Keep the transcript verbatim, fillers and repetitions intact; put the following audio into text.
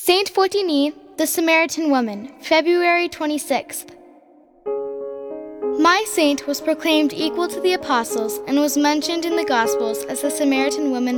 Saint Fortini, the Samaritan Woman, February twenty-sixth. My saint was proclaimed equal to the apostles and was mentioned in the Gospels as the Samaritan woman